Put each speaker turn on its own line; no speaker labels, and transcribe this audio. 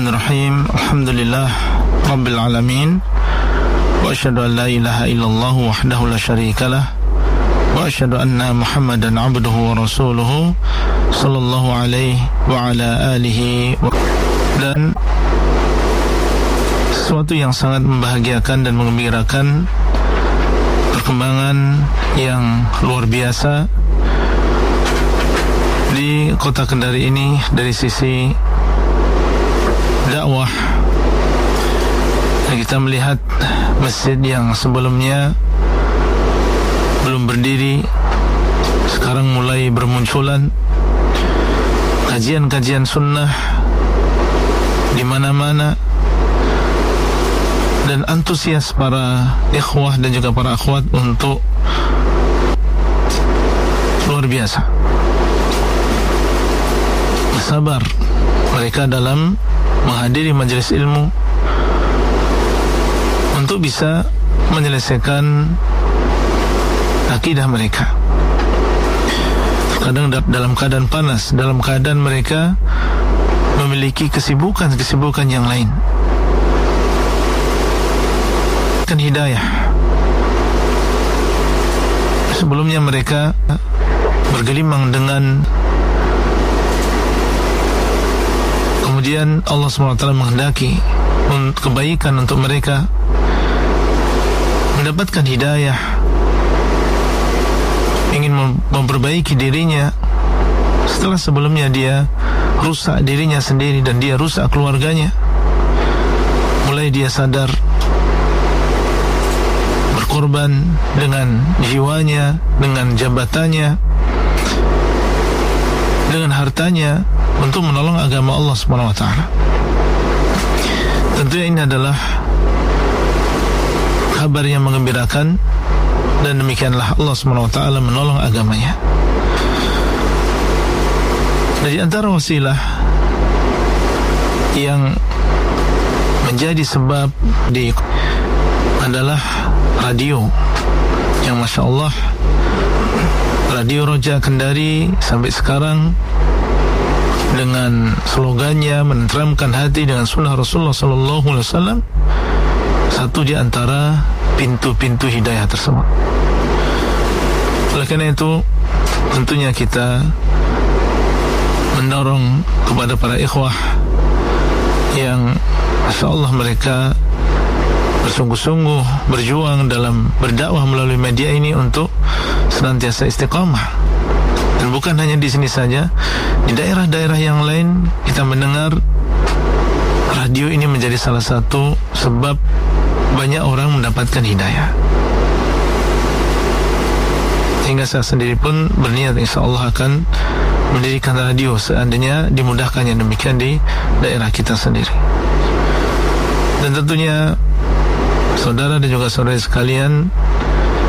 Bismillahirrahmanirrahim. Alhamdulillah Rabbil alamin. Wa asyhadu an la ilaha illallah wahdahu la syarikalah. Wa asyhadu anna Muhammadan abduhu wa rasuluhu sallallahu alaihi wa ala alihi wa. Dan sesuatu yang sangat membahagiakan dan mengembirakan, perkembangan yang luar biasa di kota Kendari ini dari sisi dakwah. Kita melihat masjid yang sebelumnya belum berdiri, sekarang mulai bermunculan kajian-kajian sunnah di mana-mana, dan antusias para ikhwah dan juga para akhwat untuk luar biasa. Sabar mereka dalam menghadiri majelis ilmu untuk bisa menyelesaikan akidah mereka. Kadang dalam keadaan panas, dalam keadaan mereka memiliki kesibukan yang lain. Kan hidayah. Sebelumnya mereka bergelimang dengan, kemudian Allah SWT menghendaki kebaikan untuk mereka, mendapatkan hidayah, ingin memperbaiki dirinya setelah sebelumnya dia rusak dirinya sendiri dan dia rusak keluarganya. Mulai dia sadar berkorban dengan jiwanya, dengan jabatannya, dengan hartanya untuk menolong agama Allah SWT. Tentunya ini adalah kabar yang mengembirakan, dan demikianlah Allah SWT menolong agamanya. Dari antara wasilah yang menjadi sebab adalah radio, yang Masya Allah Radio Roja Kendari sampai sekarang dengan slogannya menenteramkan hati dengan sunnah Rasulullah SAW, satu di antara pintu-pintu hidayah tersebut. Oleh karena itu, tentunya kita mendorong kepada para ikhwah yang Masya Allah mereka bersungguh-sungguh berjuang dalam berdakwah melalui media ini untuk senantiasa istiqamah. Dan bukan hanya di sini saja, di daerah-daerah yang lain kita mendengar radio ini menjadi salah satu sebab banyak orang mendapatkan hidayah. Hingga saya sendiri pun berniat insyaAllah akan mendirikan radio seandainya dimudahkannya demikian di daerah kita sendiri. Dan tentunya saudara dan juga saudari sekalian,